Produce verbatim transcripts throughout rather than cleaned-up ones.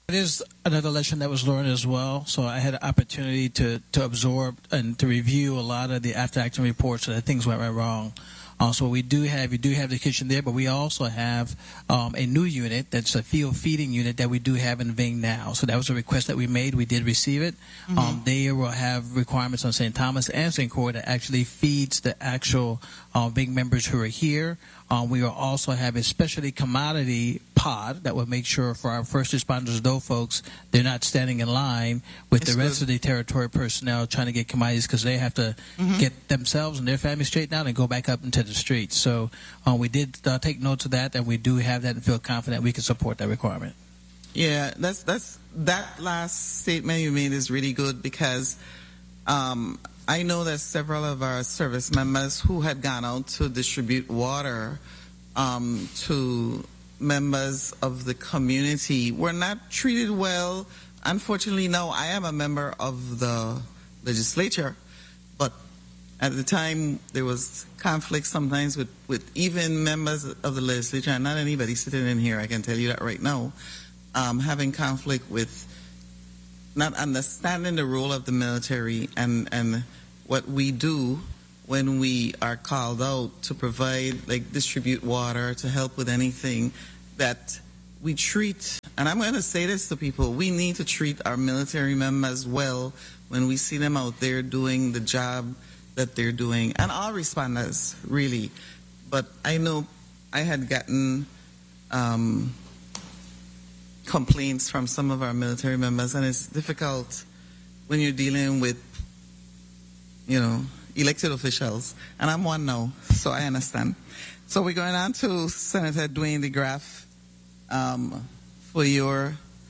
It is another lesson that was learned as well. So I had an opportunity to, to absorb and to review a lot of the after-action reports that things went right wrong. Uh, so we do have we do have the kitchen there, but we also have um, a new unit that's a field feeding unit that we do have in Ving now. So that was a request that we made. We did receive it. Mm-hmm. Um, they will have requirements on Saint Thomas and Saint Croix that actually feeds the actual uh, Ving members who are here. Um, we will also have a specialty commodity pod that will make sure for our first responders, those folks, they're not standing in line with it's the rest good. of the territory personnel trying to get commodities because they have to mm-hmm. get themselves and their families straightened out and go back up into the streets. So uh, we did uh, take notes of that, and we do have that and feel confident we can support that requirement. Yeah, that's that's that last statement you made is really good because um, I know that several of our service members who had gone out to distribute water um, to members of the community were not treated well. Unfortunately, no, I am a member of the legislature, but at the time there was conflict sometimes with, with even members of the legislature, and not anybody sitting in here, I can tell you that right now, um, having conflict with not understanding the role of the military and, and what we do when we are called out to provide, like distribute water, to help with anything, that we treat, and I'm going to say this to people, we need to treat our military members well when we see them out there doing the job that they're doing, and all responders, really. But I know I had gotten um, complaints from some of our military members, and it's difficult when you're dealing with, you know, elected officials. And I'm one now, so I understand. So we're going on to Senator Dwayne DeGraff um, for your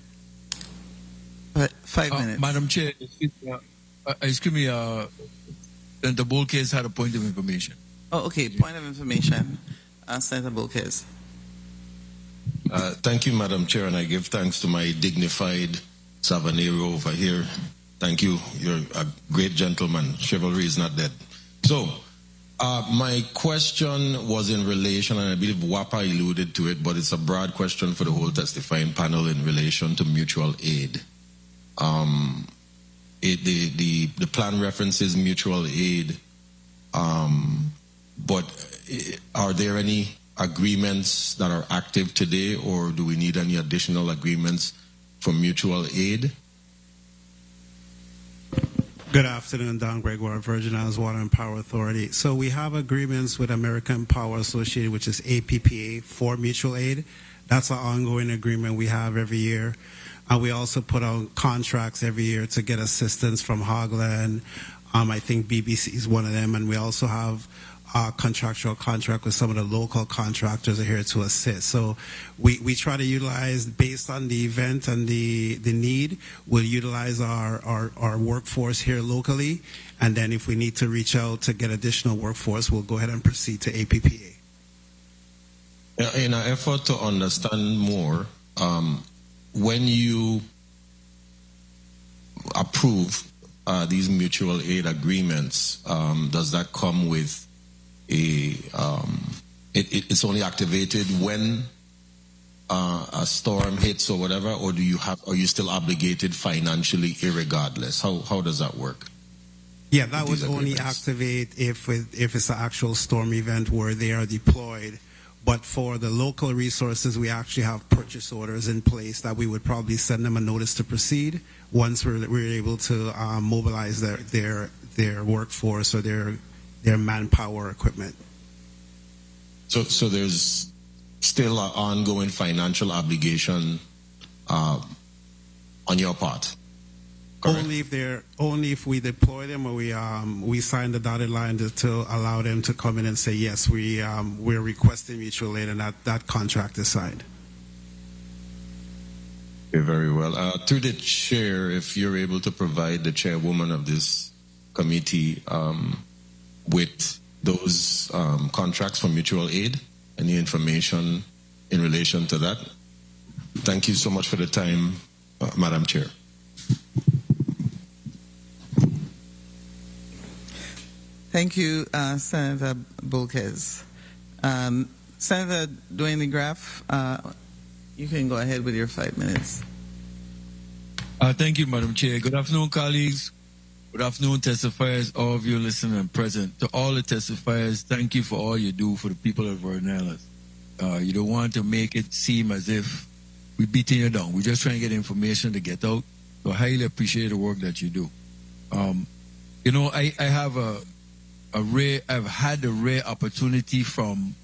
five uh, minutes. Madam Chair, excuse me, uh, excuse me uh, Senator Bolkes had a point of information. Oh, okay, point of information. Uh, Senator Bolkes. Uh, thank you, Madam Chair, and I give thanks to my dignified Savanero over here. Thank you. You're a great gentleman. Chivalry is not dead. So, uh, my question was in relation, and I believe WAPA alluded to it, but it's a broad question for the whole testifying panel in relation to mutual aid. Um, it, the, the, the plan references mutual aid, um, but are there any agreements that are active today, or do we need any additional agreements for mutual aid? Good afternoon, Don Gregoire, Virgin Islands Water and Power Authority. So we have agreements with American Power Associated, which is A P P A, for mutual aid. That's an ongoing agreement we have every year. And we also put out contracts every year to get assistance from Hogland. Um, I think B B C is one of them. And we also have a contractual contract with some of the local contractors are here to assist. So we, we try to utilize, based on the event and the, the need, we'll utilize our, our, our workforce here locally. And then if we need to reach out to get additional workforce, we'll go ahead and proceed to A P P A. In an effort to understand more, um, when you approve uh, these mutual aid agreements, um, does that come with a um, it, it, it's only activated when uh, a storm hits or whatever, or do you have are you still obligated financially irregardless? How how does that work? Yeah, that would only activate if it, if it's an actual storm event where they are deployed. But for the local resources, we actually have purchase orders in place that we would probably send them a notice to proceed once we're, we're able to um, mobilize their, their their workforce or their their manpower equipment. So, so there's still an ongoing financial obligation uh, on your part. Correct? Only if they're only if we deploy them or we um we sign the dotted line to, to allow them to come in and say yes, we um we're requesting mutual aid, and that that contract is signed. Okay, very well. Uh, to the chair, if you're able to provide the chairwoman of this committee um, with those um, contracts for mutual aid, any information in relation to that. Thank you so much for the time, uh, Madam Chair. Thank you, uh, Senator Bolkes. Um, Senator Dwayne DeGraff, uh, you can go ahead with your five minutes. Uh, thank you, Madam Chair. Good afternoon, colleagues. Good afternoon, testifiers, all of you listening and present. To all the testifiers, thank you for all you do for the people of Vernalis. Uh, you don't want to make it seem as if we're beating you down. We're just trying to get information to get out. So I highly appreciate the work that you do. Um, you know, I, I have a, a rare, I've had a rare opportunity from,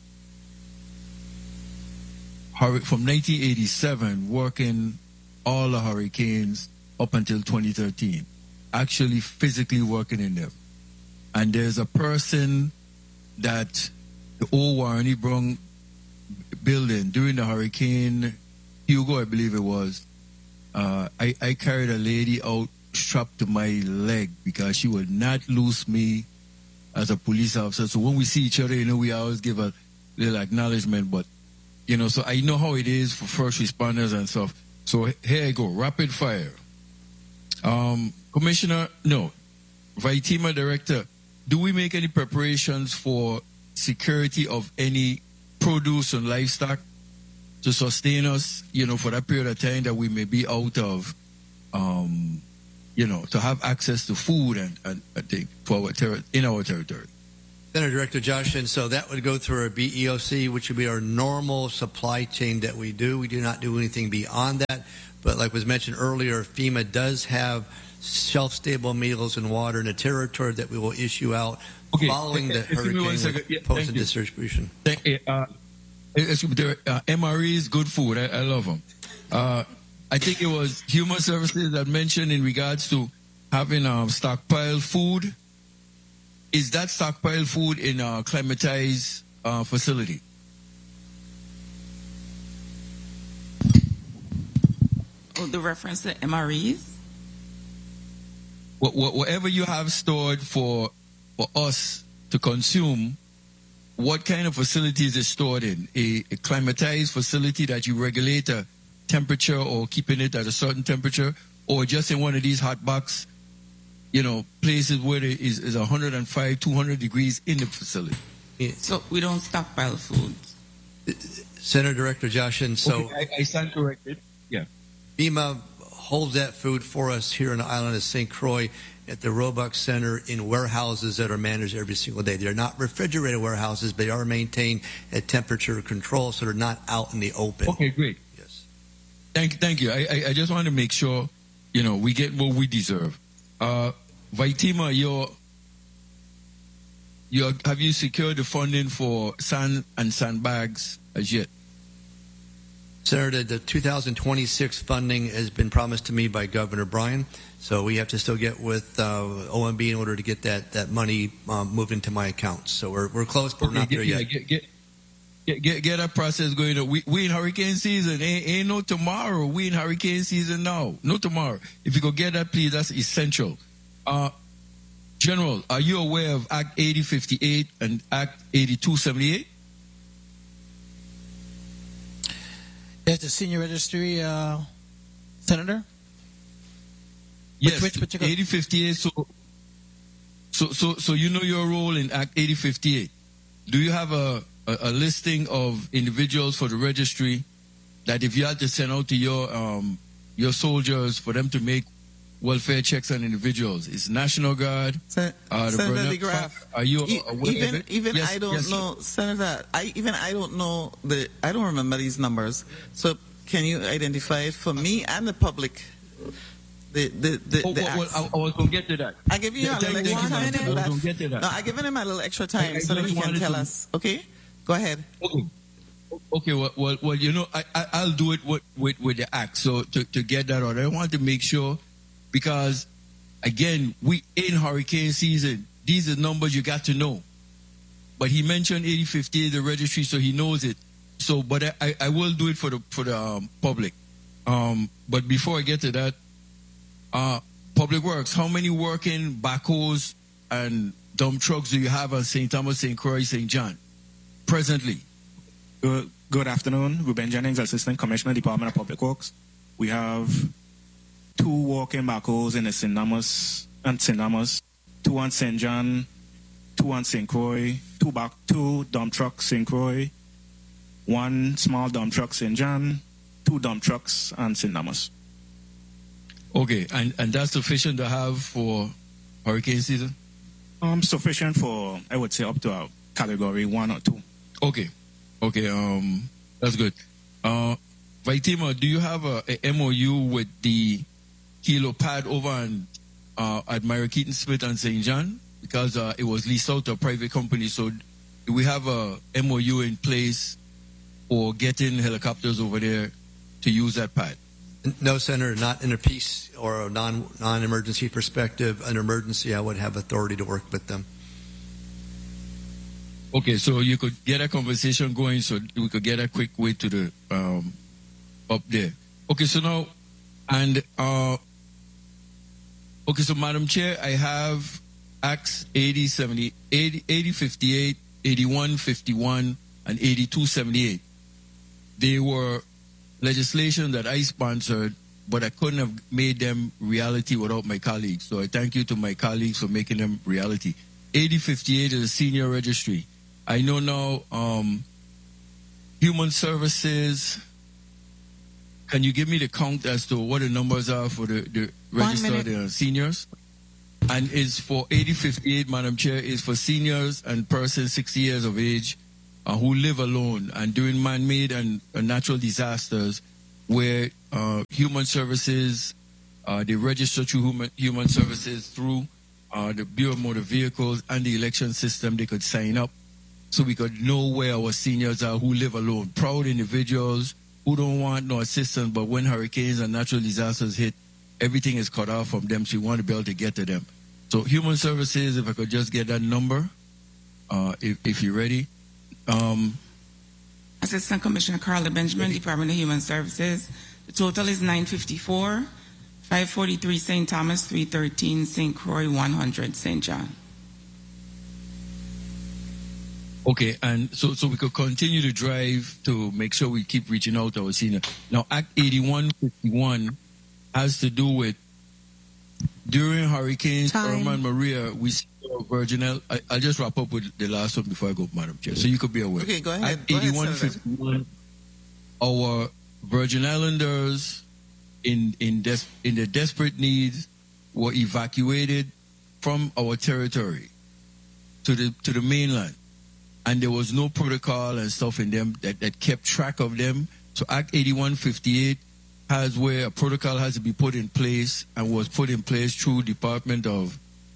from nineteen eighty-seven working all the hurricanes up until twenty thirteen. Actually physically working in them. And there's a person that the old Warren Brung building during the hurricane Hugo, I believe it was, uh, I, I carried a lady out strapped to my leg because she would not lose me as a police officer. So when we see each other, you know, we always give a little acknowledgement, but you know, so I know how it is for first responders and stuff. So here I go, rapid fire. Um, Commissioner, no, Vitima Director, do we make any preparations for security of any produce and livestock to sustain us, you know, for that period of time that we may be out of, um, you know, to have access to food and, and I think for our ter- in our territory? Senator Director Josh, and so that would go through our B E O C, which would be our normal supply chain that we do. We do not do anything beyond that. But like was mentioned earlier, FEMA does have shelf-stable meals and water in a territory that we will issue out okay. following the hurricane yeah, post and distribution. Thank you. Uh, uh, M R Es, good food. I, I love them. Uh, I think it was Human Services that mentioned in regards to having um, stockpile food. Is that stockpile food in a climatized uh, facility? Oh, the reference to M R Es? Whatever you have stored for for us to consume, what kind of facility is it stored in? A, a climatized facility that you regulate a temperature or keeping it at a certain temperature, or just in one of these hot box, you know, places where it is, is one hundred five, two hundred degrees in the facility? So we don't stockpile food. Senator Director Josh, and so okay, I, I stand corrected. Yeah. FEMA holds that food for us here on the island of Saint Croix at the Roebuck Center in warehouses that are managed every single day. They're not refrigerated warehouses. They are maintained at temperature control, so they're not out in the open. Okay, great. Yes. Thank, thank you. I, I, I just want to make sure, you know, we get what we deserve. Uh, Vitima, you're, you're, have you secured the funding for sand and sandbags as yet? Senator, the two thousand twenty-six funding has been promised to me by Governor Bryan, so we have to still get with uh, O M B in order to get that, that money um, moved into my account. So we're we're close, but okay, we're not get, there yeah, yet. Get, get, get, get, get that process going. We, we in hurricane season. Ain't, ain't no tomorrow. We in hurricane season now. No tomorrow. If you go get that, please, that's essential. Uh, General, are you aware of Act eighty fifty-eight and Act eighty-two seventy-eight? As the senior registry uh, senator? Yes, which, which particular... eighty fifty-eight. So, so, so, so you know your role in Act eighty fifty-eight. Do you have a, a, a listing of individuals for the registry that if you had to send out to your um, your soldiers for them to make welfare checks on individuals, it's National Guard, Sen- uh, the Senator Bernard, DeGraff, are you e- aware even of it? even yes, I don't yes, know, Senator. I even I don't know the I don't remember these numbers. So can you identify it for me and the public? The the the, oh, the well, well, I, I was going to get to that. I give you Yeah, a little thank- extra thank time you, to I do was that. gonna get to that. No, I given him a little extra time I- I so that just he can wanted tell to- us. Okay, go ahead. Okay. Okay, well, well, well you know, I, I, I'll do it with, with, with the act. So to, to get that out, I want to make sure, because, again, we in hurricane season, these are numbers you got to know. But he mentioned eighty fifty, the registry, so he knows it. So, but I, I, I will do it for the for the um, public. Um, but before I get to that, uh, Public Works, how many working backhoes and dump trucks do you have on Saint Thomas, Saint Croix, Saint John presently? Good, good afternoon. Ruben Jennings, Assistant Commissioner, Department of Public Works. We have two walking backhoes in the Saint Thomas and Saint Thomas, two on Saint John, two on Saint Croix, two back, two dump trucks Saint Croix, one small dump truck Saint John, two dump trucks on Saint Thomas. Okay, and, and that's sufficient to have for hurricane season? Um, sufficient for, I would say, up to a category one or two. Okay, okay, um, that's good. Uh, Vitima, do you have a, a M O U with the Kilo pad over on, uh, at Myra Keaton Smith and Saint John? Because uh, it was leased out to a private company, so do we have a M O U in place for getting helicopters over there to use that pad? No, Senator, not in a peace or a non, non-emergency perspective. An emergency, I would have authority to work with them. Okay, so you could get a conversation going so we could get a quick way to the, um, up there. Okay, so now, and, uh, okay, so Madam Chair, I have Acts eighty, seventy, eighty, eighty fifty-eight, eighty-one fifty-one, and eighty-two seventy-eight. They were legislation that I sponsored, but I couldn't have made them reality without my colleagues. So I thank you to my colleagues for making them reality. eighty fifty-eight is a senior registry. I know now, um, Human Services, can you give me the count as to what the numbers are for the, the registered uh, seniors? And is for eighty fifty-eight, Madam Chair, is for seniors and persons sixty years of age uh, who live alone and during man-made and uh, natural disasters where uh, Human Services, uh, they register through Human, human Services through uh, the Bureau of Motor Vehicles and the election system, they could sign up so we could know where our seniors are who live alone. Proud individuals who don't want no assistance, but when hurricanes and natural disasters hit, everything is cut off from them, so we want to be able to get to them. So Human Services, if I could just get that number, uh, if, if you're ready. Um, Assistant Commissioner Carla Benjamin, ready. Department of Human Services. The total is nine fifty-four, five forty-three Saint Thomas, three thirteen Saint Croix, one hundred Saint John. Okay, and so so we could continue to drive to make sure we keep reaching out to our senior. Now, Act eighty-one fifty-one has to do with during hurricanes Irma and Maria, we see Virginal. I, I'll just wrap up with the last one before I go, Madam Chair. So you could be aware. Okay, go ahead. Act eighty-one fifty-one, our Virgin Islanders in in des, in the desperate needs were evacuated from our territory to the to the mainland. And there was no protocol and stuff in them that, that kept track of them. So Act eighty-one fifty-eight has where a protocol has to be put in place and was put in place through Department of,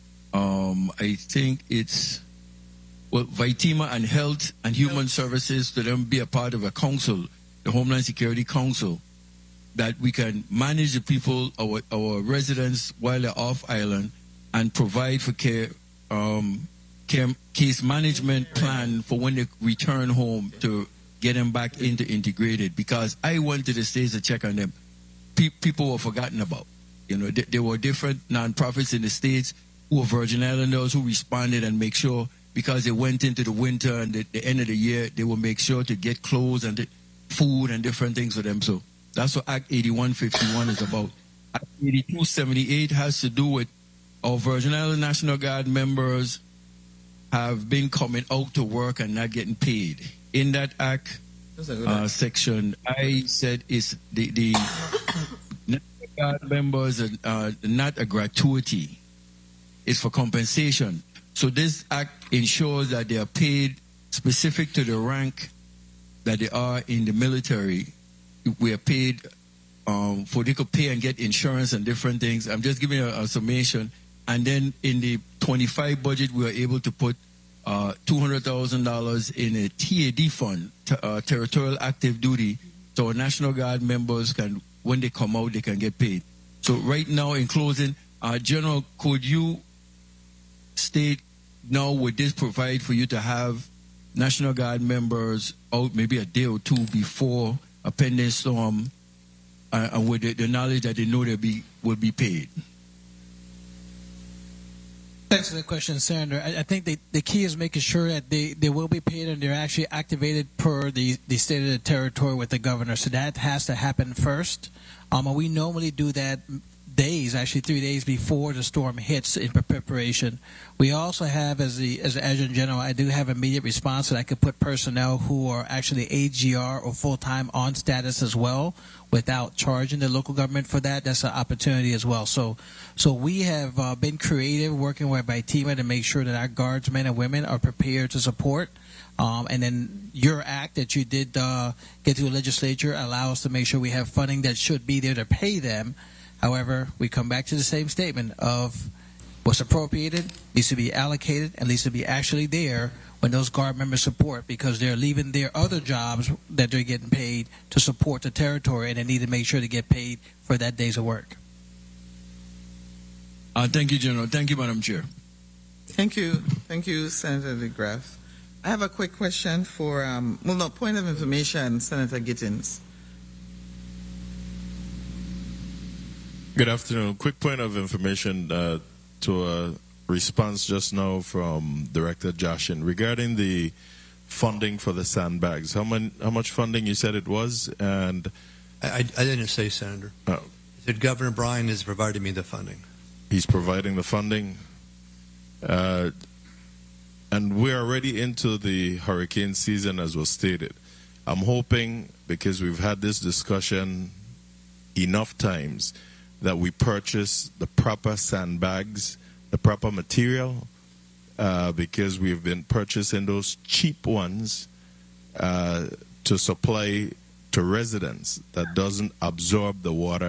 um, I think it's, well, Vitima and Health and Human Services to them be a part of a council, the Homeland Security Council, that we can manage the people, our, our residents while they're off island and provide for care, um, care, case management plan for when they return home to get them back into integrated. Because I went to the States to check on them. Pe- people were forgotten about. You know, th- there were different nonprofits in the States who were Virgin Islanders who responded and make sure, because they went into the winter and the, the end of the year, they will make sure to get clothes and the food and different things for them. So that's what Act eighty-one fifty-one is about. Act eighty-two seventy-eight has to do with our Virgin Island National Guard members have been coming out to work and not getting paid. In that act uh, section, I said is the the National Guard members are uh, not a gratuity; it's for compensation. So this act ensures that they are paid specific to the rank that they are in the military. We are paid um, for they could pay and get insurance and different things. I'm just giving a, a summation. And then in the twenty-five budget, we were able to put uh, two hundred thousand dollars in a T A D fund, t- uh, territorial active duty, so our National Guard members can, when they come out, they can get paid. So right now, in closing, uh, General, could you state now, would this provide for you to have National Guard members out maybe a day or two before a pending storm, uh, and with the, the knowledge that they know they'll be will be paid? Thanks for the question, Senator. I, I think they, the key is making sure that they, they will be paid and they're actually activated per the, the state of the territory with the governor. So that has to happen first. Um, and we normally do that days, actually three days before the storm hits in preparation. We also have, as the as the Adjutant General, I do have immediate response that I could put personnel who are actually A G R or full-time on status as well without charging the local government for that. That's an opportunity as well. So so we have uh, been creative working with by TEMA to make sure that our guardsmen and women are prepared to support. Um, and then your act that you did uh, get to the legislature allow us to make sure we have funding that should be there to pay them. However, we come back to the same statement of what's appropriated needs to be allocated and needs to be actually there when those guard members support, because they're leaving their other jobs that they're getting paid to support the territory, and they need to make sure to get paid for that day's of work. Uh, thank you, General. Thank you, Madam Chair. Thank you. Thank you, Senator DeGraff. I have a quick question for, um, well, no, point of information, Senator Gittins. Good afternoon. Quick point of information uh, to a response just now from Director Joshin regarding the funding for the sandbags. How, many, how much funding you said it was? And I, I didn't say, Senator. Oh. I said Governor Bryan has provided me the funding. He's providing the funding. Uh, and we're already into the hurricane season, as was stated. I'm hoping, because we've had this discussion enough times, that we purchase the proper sandbags, the proper material, uh, because we've been purchasing those cheap ones uh, to supply to residents that doesn't absorb the water